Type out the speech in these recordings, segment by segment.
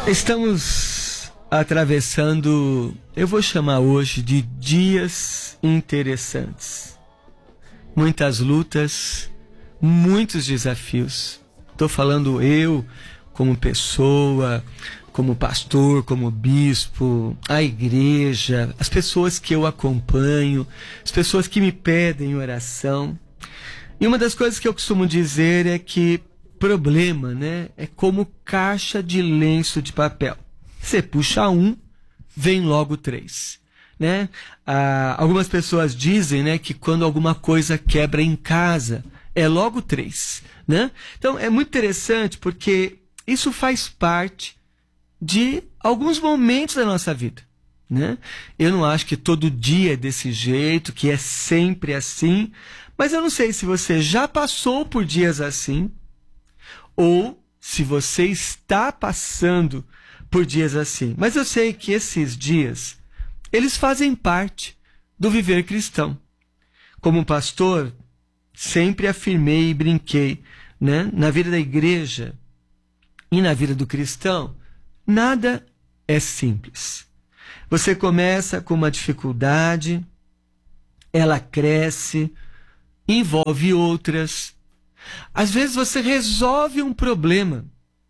Estamos atravessando, eu vou chamar hoje de dias interessantes. Muitas lutas, muitos desafios. Estou falando eu como pessoa, como pastor, como bispo, a igreja, as pessoas que eu acompanho, as pessoas que me pedem oração. E uma das coisas que eu costumo dizer é que problema, né, é como caixa de lenço de papel. Você puxa um, vem logo três, né? Algumas pessoas dizem, né, que quando alguma coisa quebra em casa, é logo três, né? Então é muito interessante porque isso faz parte de alguns momentos da nossa vida, né? Eu não acho que todo dia é desse jeito, que é sempre assim, mas eu não sei se você já passou por dias assim, ou se você está passando por dias assim. Mas eu sei que esses dias, eles fazem parte do viver cristão. Como pastor, sempre afirmei e brinquei, né? Na vida da igreja e na vida do cristão, nada é simples. Você começa com uma dificuldade, ela cresce, envolve outras. Às vezes você resolve um problema,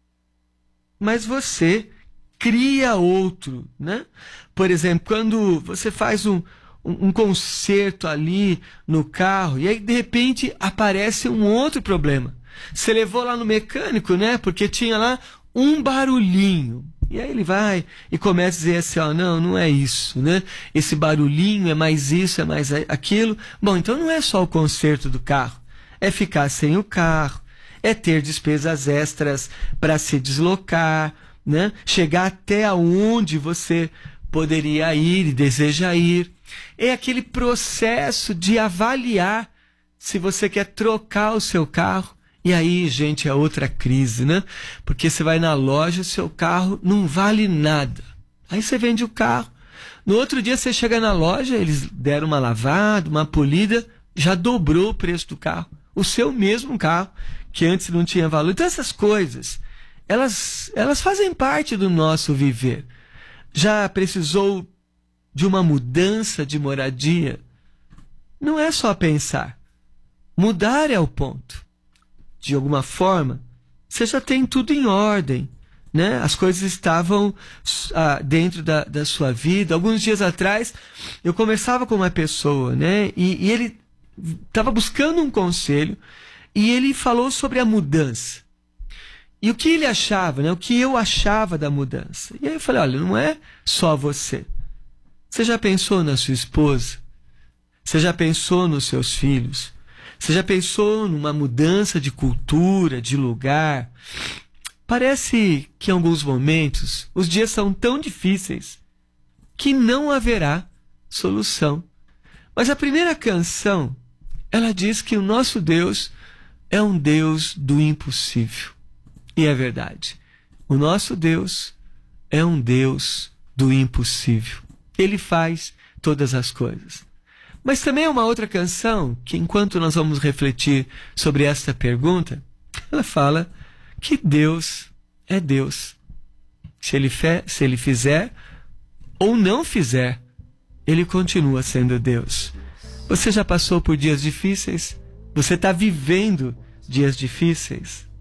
mas você cria outro, né? Por exemplo, quando você faz um conserto ali no carro e aí de repente aparece um outro problema. Você levou lá no mecânico, né? Porque tinha lá um barulhinho. E aí ele vai e começa a dizer assim, ó, não é isso, né? Esse barulhinho é mais isso, é mais aquilo. Bom, então não é só o conserto do carro. É ficar sem o carro, é ter despesas extras para se deslocar, né? Chegar até onde você poderia ir e deseja ir. É aquele processo de avaliar se você quer trocar o seu carro. E aí, gente, é outra crise, né? Porque você vai na loja, o seu carro não vale nada. Aí você vende o carro. No outro dia você chega na loja, eles deram uma lavada, uma polida, já dobrou o preço do carro. O seu mesmo carro, que antes não tinha valor. Então essas coisas, elas fazem parte do nosso viver. Já precisou de uma mudança de moradia? Não é só pensar. Mudar é o ponto. De alguma forma, você já tem tudo em ordem, né? As coisas estavam dentro da sua vida. Alguns dias atrás, eu conversava com uma pessoa, né? E ele estava buscando um conselho e ele falou sobre a mudança. E o que ele achava, né? O que eu achava da mudança. E aí eu falei, olha, não é só você. Você já pensou na sua esposa? Você já pensou nos seus filhos? Você já pensou numa mudança de cultura, de lugar? Parece que em alguns momentos os dias são tão difíceis que não haverá solução. Mas a primeira canção, ela diz que o nosso Deus é um Deus do impossível. E é verdade. O nosso Deus é um Deus do impossível. Ele faz todas as coisas. Mas também é uma outra canção que, enquanto nós vamos refletir sobre esta pergunta, ela fala que Deus é Deus. Se ele fizer ou não fizer, ele continua sendo Deus. Você já passou por dias difíceis? Você está vivendo dias difíceis?